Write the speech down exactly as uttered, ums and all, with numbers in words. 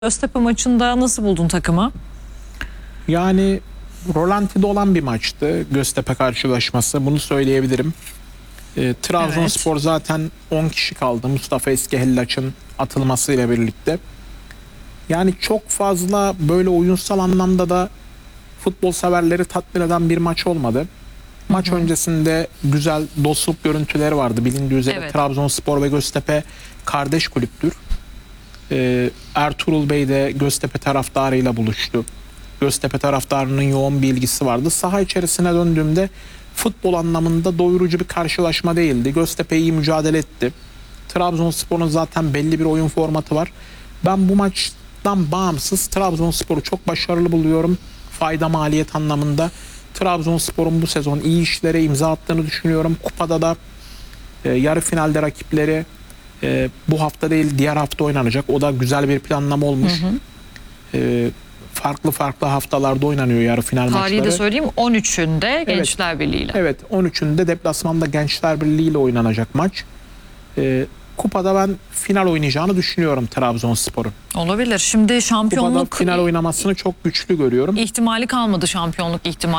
Göztepe maçında nasıl buldun takımı? Yani rolanti'de olan bir maçtı Göztepe karşılaşması, bunu söyleyebilirim. E, Trabzonspor evet. Zaten on kişi kaldı Mustafa Eskehellaç'ın atılmasıyla birlikte. Yani çok fazla böyle oyunsal anlamda da futbol severleri tatmin eden bir maç olmadı. Maç hı hı. öncesinde güzel dostluk görüntüleri vardı. Bilindiği üzere evet. Trabzonspor ve Göztepe kardeş kulüptür. Ee, Ertuğrul Bey de Göztepe taraftarıyla buluştu. Göztepe taraftarının yoğun bir ilgisi vardı. Saha içerisine döndüğümde futbol anlamında doyurucu bir karşılaşma değildi. Göztepe iyi mücadele etti. Trabzonspor'un zaten belli bir oyun formatı var. Ben bu maçtan bağımsız Trabzonspor'u çok başarılı buluyorum. Fayda maliyet anlamında. Trabzonspor'un bu sezon iyi işlere imza attığını düşünüyorum. Kupada da e, yarı finalde rakipleri e, bu hafta değil diğer hafta oynanacak. O da güzel bir planlama olmuş. Hı hı. E, farklı farklı haftalarda oynanıyor yarı final Tarihi maçları. Tarihi de söyleyeyim, on üçünde evet. Gençler Birliği ile. Evet, on üçünde deplasmanda Gençler Birliği ile oynanacak maç. E, Kupada ben final oynayacağını düşünüyorum Trabzonspor'un. Olabilir. Şimdi şampiyonluk... Kupada final oynamasını çok güçlü görüyorum. İhtimali kalmadı, şampiyonluk ihtimali.